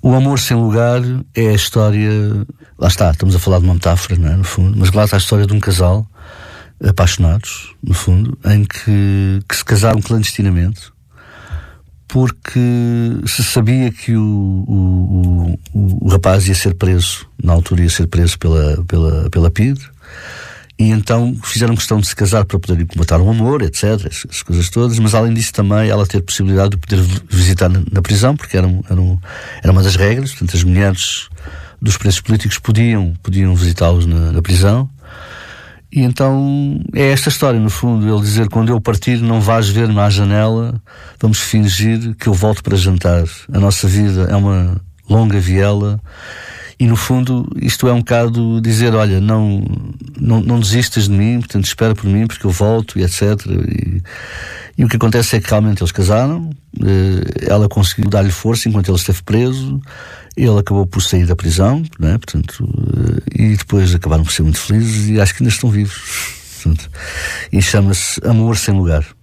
O Amor Sem Lugar é a história, lá está, estamos a falar de uma metáfora, não é, no fundo, mas lá está a história de um casal apaixonados, no fundo, em que se casaram clandestinamente, porque se sabia que o rapaz ia ser preso, na altura ia ser preso pela PIDE, e então fizeram questão de se casar para poderem combater o amor, etc, as coisas todas, mas além disso também ela ter possibilidade de poder visitar na prisão, porque era uma das regras, portanto as mulheres dos presos políticos podiam visitá-los na prisão. E então é esta história, no fundo, ele dizer: quando eu partir não vais ver-me à janela, vamos fingir que eu volto para jantar, a nossa vida é uma longa viela. E no fundo isto é um bocado dizer: olha, não desistas de mim, portanto espera por mim porque eu volto, e etc. E o que acontece é que realmente eles casaram, ela conseguiu dar-lhe força enquanto ele esteve preso, ele acabou por sair da prisão, né? Portanto, e depois acabaram por ser muito felizes, e acho que ainda estão vivos. Portanto, e chama-se Amor Sem Lugar.